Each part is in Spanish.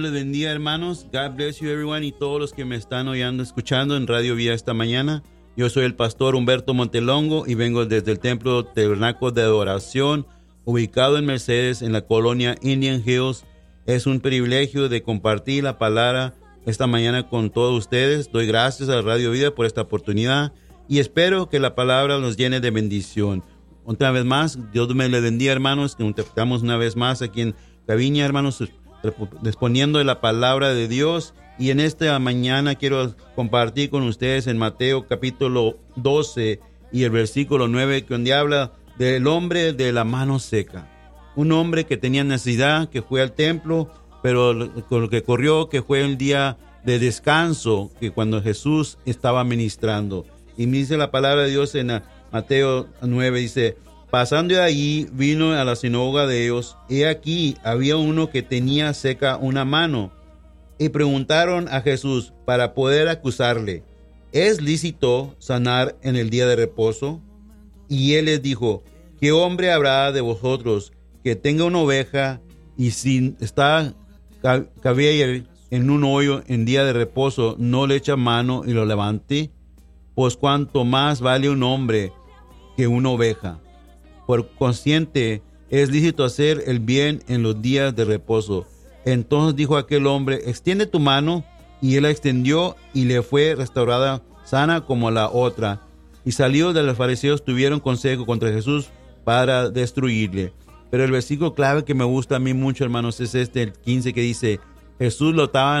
Les bendiga, hermanos. God bless you, everyone, y todos los que me están oyendo, escuchando en Radio Vida esta mañana. Yo soy el pastor Humberto Montelongo y vengo desde el Templo Tabernáculo de Adoración, ubicado en Mercedes, en la colonia Indian Hills. Es un privilegio de compartir la palabra esta mañana con todos ustedes. Doy gracias a Radio Vida por esta oportunidad y espero que la palabra nos llene de bendición. Otra vez más, Dios me le bendiga, hermanos, que estamos una vez más aquí en Caviña, hermanos, exponiendo de la palabra de Dios. Y en esta mañana quiero compartir con ustedes en Mateo capítulo 12 y el versículo 9, donde habla del hombre de la mano seca. Un hombre que tenía necesidad, que fue al templo, pero con lo que corrió, que fue el día de descanso, que cuando Jesús estaba ministrando. Y me dice la palabra de Dios en Mateo 9, dice: pasando de allí, vino a la sinagoga de ellos, y aquí había uno que tenía seca una mano. Y preguntaron a Jesús para poder acusarle: ¿es lícito sanar en el día de reposo? Y él les dijo: ¿qué hombre habrá de vosotros que tenga una oveja y si está cabella en un hoyo en día de reposo, no le echa mano y lo levante? Pues cuánto más vale un hombre que una oveja. Por consciente, es lícito hacer el bien en los días de reposo. Entonces dijo aquel hombre: extiende tu mano. Y él la extendió y le fue restaurada sana como la otra. Y salidos de los fariseos tuvieron consejo contra Jesús para destruirle. Pero el versículo clave que me gusta a mí mucho, hermanos, es el 15, que dice: Jesús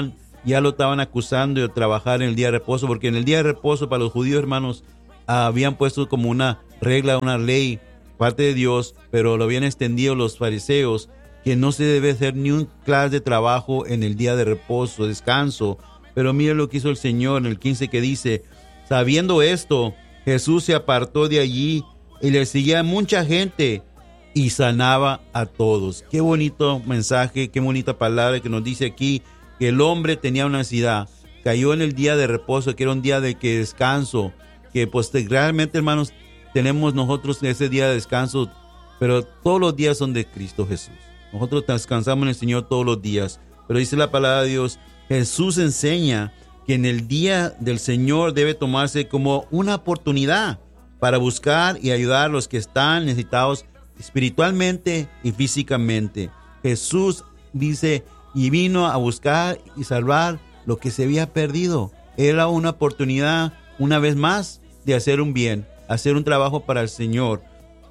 ya lo estaban acusando de trabajar en el día de reposo, porque en el día de reposo para los judíos, hermanos, habían puesto como una regla, una ley, parte de Dios, pero lo habían extendido los fariseos, que no se debe hacer ni un clase de trabajo en el día de reposo, descanso. Pero mire lo que hizo el Señor en el 15, que dice: sabiendo esto, Jesús se apartó de allí y le seguía mucha gente y sanaba a todos. Qué bonito mensaje, qué bonita palabra que nos dice aquí, que el hombre tenía una necesidad, cayó en el día de reposo, que era un día de descanso, que pues realmente, hermanos, tenemos nosotros ese día de descanso, pero todos los días son de Cristo Jesús. Nosotros descansamos en el Señor todos los días, pero dice la palabra de Dios, Jesús enseña que en el día del Señor debe tomarse como una oportunidad para buscar y ayudar a los que están necesitados espiritualmente y físicamente. Jesús dice, y vino a buscar y salvar lo que se había perdido. Era una oportunidad, una vez más, de hacer un bien, hacer un trabajo para el Señor.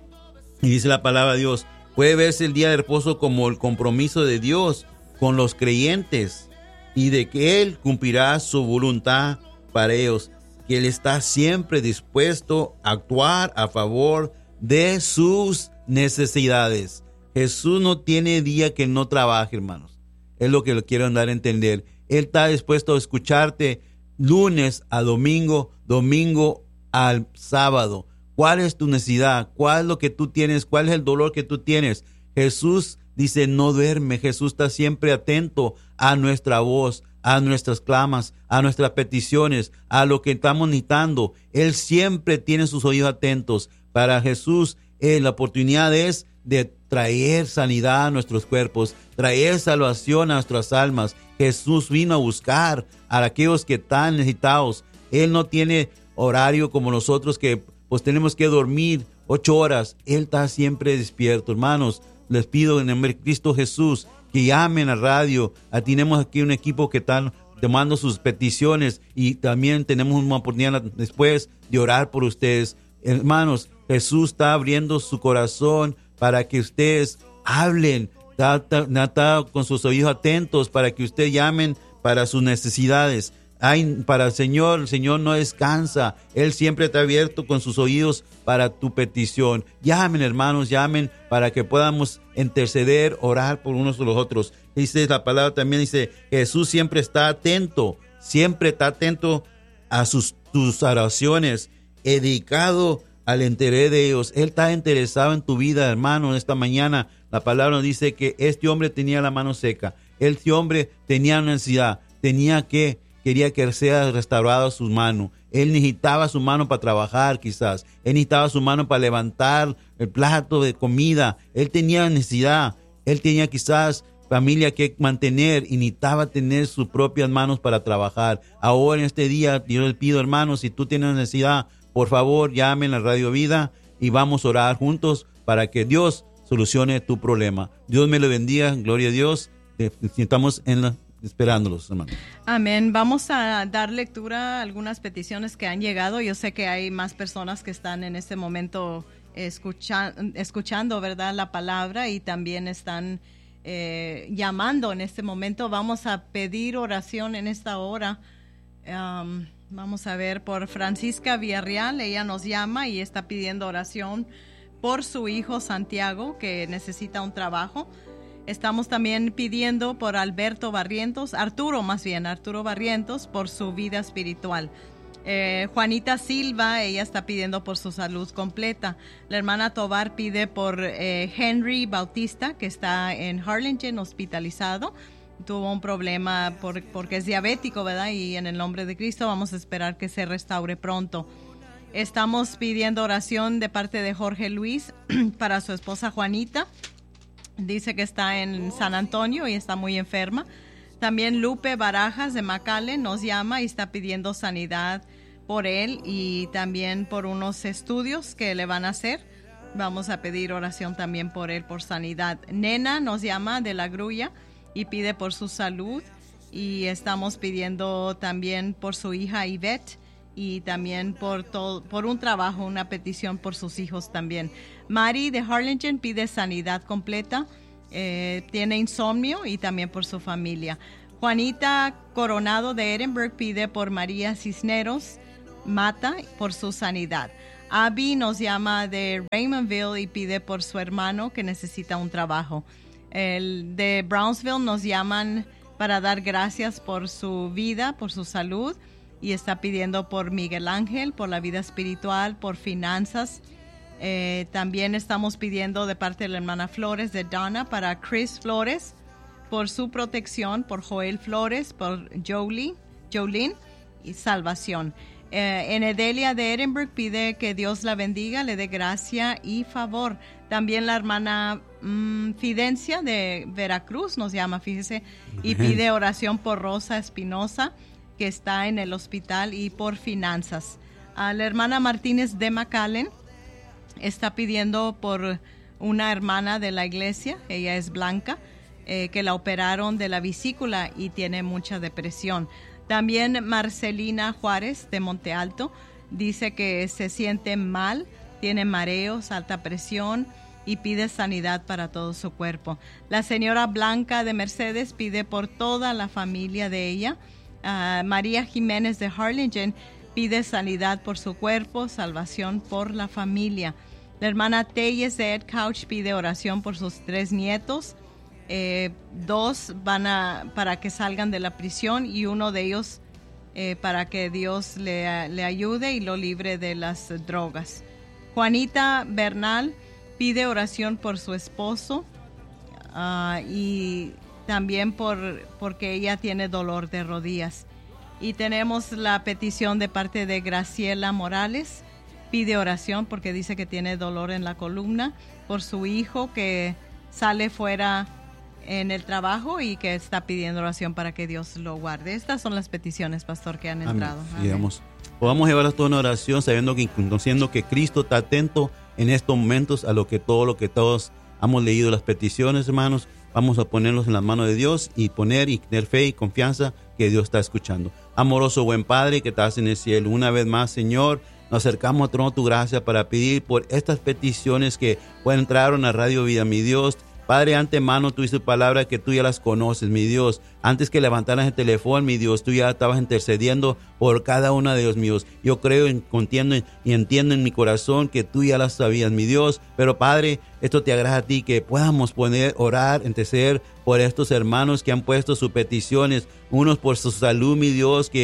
Y dice la palabra de Dios, puede verse el día de reposo como el compromiso de Dios con los creyentes y de que Él cumplirá su voluntad para ellos, que Él está siempre dispuesto a actuar a favor de sus necesidades. Jesús no tiene día que no trabaje, hermanos. Es lo que le quiero dar a entender. Él está dispuesto a escucharte lunes a domingo, domingo al sábado. ¿Cuál es tu necesidad? ¿Cuál es lo que tú tienes? ¿Cuál es el dolor que tú tienes? Jesús dice, no duerme. Jesús está siempre atento a nuestra voz, a nuestras clamas, a nuestras peticiones, a lo que estamos necesitando. Él siempre tiene sus oídos atentos. Para Jesús, la oportunidad es de traer sanidad a nuestros cuerpos, traer salvación a nuestras almas. Jesús vino a buscar a aquellos que están necesitados. Él no tiene horario como nosotros, que pues tenemos que dormir 8 horas. Él está siempre despierto. Hermanos, les pido en el nombre de Cristo Jesús que llamen a radio. Tenemos aquí un equipo que están tomando sus peticiones y también tenemos una oportunidad después de orar por ustedes. Hermanos, Jesús está abriendo su corazón para que ustedes hablen. Está con sus oídos atentos para que ustedes llamen para sus necesidades. Para el Señor no descansa. Él siempre está abierto con sus oídos para tu petición. Llamen, hermanos, llamen para que podamos interceder, orar por unos de los otros. Dice la palabra también, dice, Jesús siempre está atento a tus oraciones, dedicado al interés de ellos. Él está interesado en tu vida, hermano. Esta mañana la palabra nos dice que este hombre tenía la mano seca. Este hombre tenía una necesidad, quería que sea restaurada su mano. Él necesitaba su mano para trabajar, quizás. Él necesitaba su mano para levantar el plato de comida. Él tenía necesidad. Él tenía quizás familia que mantener y necesitaba tener sus propias manos para trabajar. Ahora en este día yo les pido, hermanos, si tú tienes necesidad, por favor llamen a Radio Vida y vamos a orar juntos para que Dios solucione tu problema. Dios me lo bendiga, gloria a Dios. Estamos esperándolos, hermanos. Amén. Vamos a dar lectura a algunas peticiones que han llegado. Yo sé que hay más personas que están en este momento escuchando, ¿verdad?, la palabra, y también están llamando en este momento. Vamos a pedir oración en esta hora. Vamos a ver por Francisca Villarreal. Ella nos llama y está pidiendo oración por su hijo Santiago, que necesita un trabajo. Estamos también pidiendo por Arturo Barrientos, por su vida espiritual. Juanita Silva, ella está pidiendo por su salud completa. La hermana Tobar pide por Henry Bautista, que está en Harlingen hospitalizado. Tuvo un problema porque es diabético, ¿verdad? Y en el nombre de Cristo vamos a esperar que se restaure pronto. Estamos pidiendo oración de parte de Jorge Luis para su esposa Juanita. Dice que está en San Antonio y está muy enferma. También Lupe Barajas de McAllen nos llama y está pidiendo sanidad por él y también por unos estudios que le van a hacer. Vamos a pedir oración también por él, por sanidad. Nena nos llama de La Grulla y pide por su salud, y estamos pidiendo también por su hija Ivette y también por un trabajo, una petición por sus hijos también. Mari de Harlingen pide sanidad completa, tiene insomnio y también por su familia. Juanita Coronado de Edinburgh pide por María Cisneros Mata por su sanidad. Abby nos llama de Raymondville y pide por su hermano que necesita un trabajo. El de Brownsville nos llaman para dar gracias por su vida, por su salud, y está pidiendo por Miguel Ángel, por la vida espiritual, por finanzas. También estamos pidiendo de parte de la hermana Flores de Donna para Chris Flores, por su protección, por Joel Flores, por Jolene y salvación. En Edelia de Edinburgh pide que Dios la bendiga, le dé gracia y favor. También la hermana Fidencia de Veracruz nos llama, fíjese, y pide oración por Rosa Espinosa, que está en el hospital, y por finanzas. La hermana Martínez de McAllen está pidiendo por una hermana de la iglesia, ella es Blanca, que la operaron de la vesícula y tiene mucha depresión. También Marcelina Juárez de Monte Alto dice que se siente mal, tiene mareos, alta presión y pide sanidad para todo su cuerpo. La señora Blanca de Mercedes pide por toda la familia de ella. María Jiménez de Harlingen pide sanidad por su cuerpo, salvación por la familia. La hermana Telles de Ed Couch pide oración por sus 3 nietos. 2 para que salgan de la prisión y uno de ellos para que Dios le ayude y lo libre de las drogas. Juanita Bernal pide oración por su esposo y también porque ella tiene dolor de rodillas. Y tenemos la petición de parte de Graciela Morales, pide oración porque dice que tiene dolor en la columna, por su hijo que sale fuera en el trabajo y que está pidiendo oración para que Dios lo guarde. Estas son las peticiones, pastor, que han entrado. Digamos, podamos llevar a toda una oración sabiendo que, conociendo que Cristo está atento en estos momentos a todo lo que todos hemos leído, las peticiones, hermanos. Vamos a ponerlos en las manos de Dios y tener fe y confianza que Dios está escuchando. Amoroso buen Padre que estás en el cielo, una vez más, Señor, nos acercamos a trono de tu gracia para pedir por estas peticiones que entraron a Radio Vida, mi Dios. Padre, antemano tú dices palabra que tú ya las conoces, mi Dios. Antes que levantaras el teléfono, mi Dios, tú ya estabas intercediendo por cada una de ellos, míos. Yo creo, entiendo en mi corazón que tú ya las sabías, mi Dios. Pero Padre, esto te agrada a ti, que podamos orar, interceder por estos hermanos que han puesto sus peticiones, unos por su salud, mi Dios, que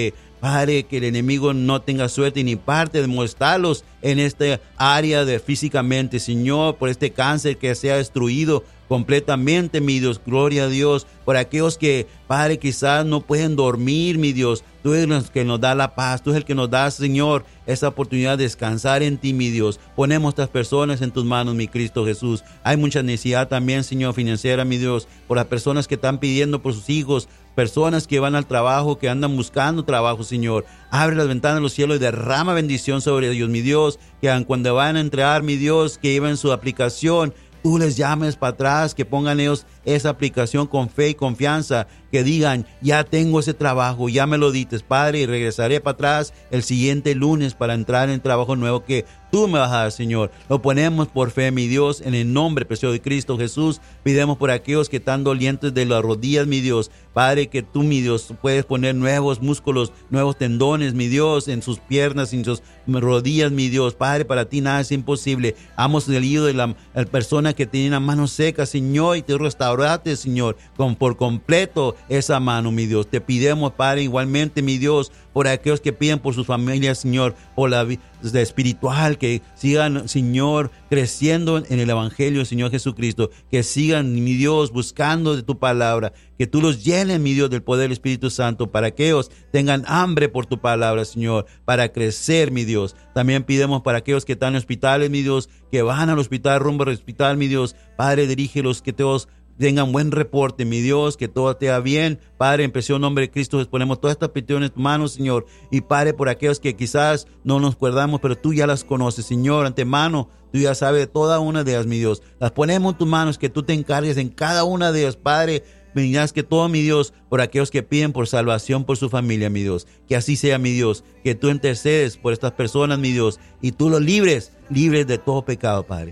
Padre, que el enemigo no tenga suerte ni parte de molestarlos en esta área de físicamente, Señor, por este cáncer que sea destruido completamente, mi Dios. Gloria a Dios. Por aquellos que, Padre, quizás no pueden dormir, mi Dios. Tú eres el que nos da la paz. Tú eres el que nos da, Señor, esa oportunidad de descansar en ti, mi Dios. Ponemos estas personas en tus manos, mi Cristo Jesús. Hay mucha necesidad también, Señor, financiera, mi Dios, por las personas que están pidiendo por sus hijos, personas que van al trabajo, que andan buscando trabajo, Señor. Abre las ventanas de los cielos y derrama bendición sobre ellos, mi Dios. Que cuando van a entrar, mi Dios, que lleven su aplicación, tú les llames para atrás, que pongan ellos esa aplicación con fe y confianza, que digan, ya tengo ese trabajo, ya me lo dices, Padre, y regresaré para atrás el siguiente lunes para entrar en el trabajo nuevo que tú me vas a dar, Señor. Lo ponemos por fe, mi Dios, en el nombre precioso de Cristo Jesús. Pidemos por aquellos que están dolientes de las rodillas, mi Dios. Padre, que tú, mi Dios, puedes poner nuevos músculos, nuevos tendones, mi Dios, en sus piernas, en sus rodillas, mi Dios. Padre, para ti nada es imposible. Hemos salido de la persona que tiene la mano seca, Señor, y te restauraste, Señor, por completo esa mano, mi Dios. Te pidemos, Padre, igualmente, mi Dios, por aquellos que piden por sus familias, Señor, por la vida espiritual, que sigan, Señor, creciendo en el Evangelio, Señor Jesucristo, que sigan, mi Dios, buscando de tu palabra, que tú los llenes, mi Dios, del poder del Espíritu Santo, para que ellos tengan hambre por tu palabra, Señor, para crecer, mi Dios. También pidemos para aquellos que están en hospitales, mi Dios, que van al hospital, rumbo al hospital, mi Dios, Padre, dirígelos, que todos tengan buen reporte, mi Dios, que todo te va bien. Padre, en precioso nombre de Cristo, les ponemos todas estas peticiones en tus manos, Señor. Y Padre, por aquellos que quizás no nos acordamos, pero tú ya las conoces, Señor, antemano. Tú ya sabes de toda una de ellas, mi Dios. Las ponemos en tus manos, que tú te encargues en cada una de ellas, Padre. Bendigas que todo, mi Dios, por aquellos que piden por salvación por su familia, mi Dios. Que así sea, mi Dios. Que tú intercedes por estas personas, mi Dios. Y tú los libres de todo pecado, Padre.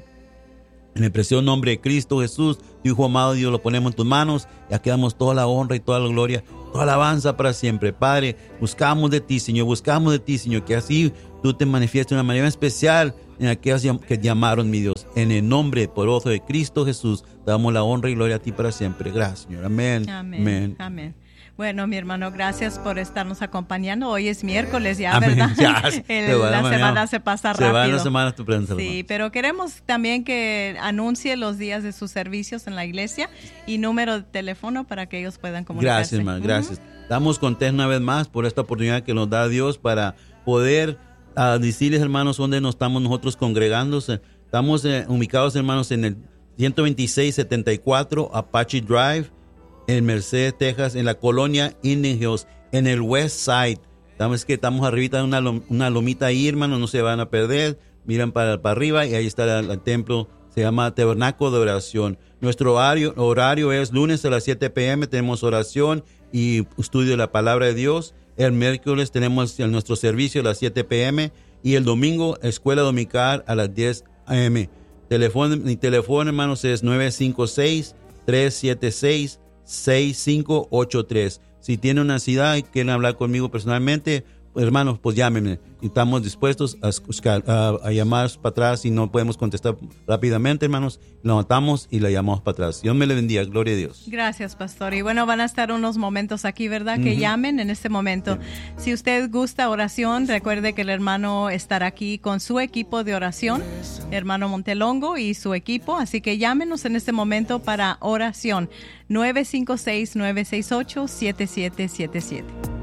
En el precioso nombre de Cristo Jesús, tu Hijo amado, Dios, lo ponemos en tus manos. Y aquí damos toda la honra y toda la gloria, toda alabanza para siempre. Padre, buscamos de ti, Señor, que así tú te manifiestes de una manera especial en aquellos que llamaron, mi Dios. En el nombre poderoso de Cristo Jesús, te damos la honra y gloria a ti para siempre. Gracias, Señor. Amén. Amén. Amén. Bueno, mi hermano, gracias por estarnos acompañando. Hoy es miércoles ya, Amén. ¿verdad? Ya, la semana se pasa rápido. Se va la semana tu prensa. Sí, hermano. Pero queremos también que anuncie los días de sus servicios en la iglesia y número de teléfono para que ellos puedan comunicarse. Gracias, hermano, gracias. Damos contentos una vez más por esta oportunidad que nos da Dios para poder decirles, hermanos, dónde nos estamos nosotros congregando. Estamos ubicados, hermanos, en el 12674 Apache Drive, en Merced, Texas, en la colonia Indian Hills, en el West Side. Estamos arribita de una lomita ahí, hermanos, no se van a perder. Miran para arriba y ahí está el templo, se llama Tabernáculo de Oración. Nuestro horario es lunes a las 7 p.m., tenemos oración y estudio de la palabra de Dios. El miércoles tenemos nuestro servicio a las 7 p.m. y el domingo, escuela dominical a las 10 a.m. Mi teléfono, hermanos, es 956-376-6583. Si tienen una necesidad y quieren hablar conmigo personalmente, hermanos, pues llámenme. Estamos dispuestos a llamar para atrás. Si no podemos contestar rápidamente, hermanos, lo matamos y la llamamos para atrás. Dios me le bendiga. Gloria a Dios. Gracias, pastor. Y bueno, van a estar unos momentos aquí, ¿verdad? Que llamen en este momento. Si usted gusta oración, recuerde que el hermano estará aquí con su equipo de oración, hermano Montelongo y su equipo. Así que llámenos en este momento para oración. 956-968-7777.